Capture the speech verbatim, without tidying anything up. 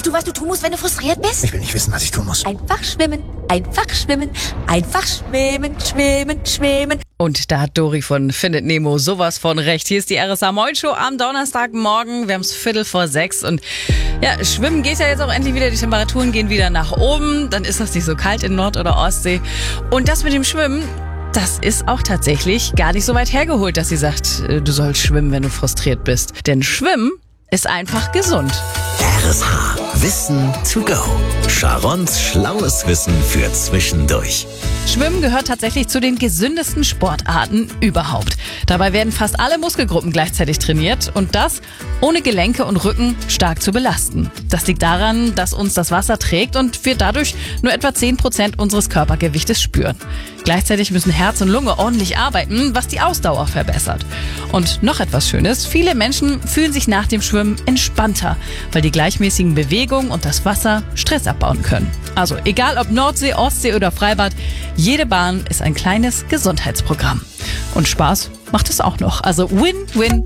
Weißt du, was du tun musst, wenn du frustriert bist? Ich will nicht wissen, was ich tun muss. Einfach schwimmen, einfach schwimmen, einfach schwimmen, schwimmen, schwimmen. Und da hat Dori von Findet Nemo sowas von recht. Hier ist die R S A Moin Show am Donnerstagmorgen. Wir haben es Viertel vor sechs und ja, schwimmen geht ja jetzt auch endlich wieder. Die Temperaturen gehen wieder nach oben. Dann ist das nicht so kalt in Nord- oder Ostsee. Und das mit dem Schwimmen, das ist auch tatsächlich gar nicht so weit hergeholt, dass sie sagt, du sollst schwimmen, wenn du frustriert bist. Denn Schwimmen ist einfach gesund. R S H. Wissen to go. Sharons schlaues Wissen für zwischendurch. Schwimmen gehört tatsächlich zu den gesündesten Sportarten überhaupt. Dabei werden fast alle Muskelgruppen gleichzeitig trainiert und das ohne Gelenke und Rücken stark zu belasten. Das liegt daran, dass uns das Wasser trägt und wir dadurch nur etwa zehn Prozent unseres Körpergewichtes spüren. Gleichzeitig müssen Herz und Lunge ordentlich arbeiten, was die Ausdauer verbessert. Und noch etwas Schönes, viele Menschen fühlen sich nach dem Schwimmen entspannter, weil die gleichmäßigen Bewegungen und das Wasser Stress abbauen können. Also egal ob Nordsee, Ostsee oder Freibad, jede Bahn ist ein kleines Gesundheitsprogramm. Und Spaß macht es auch noch. Also Win-Win.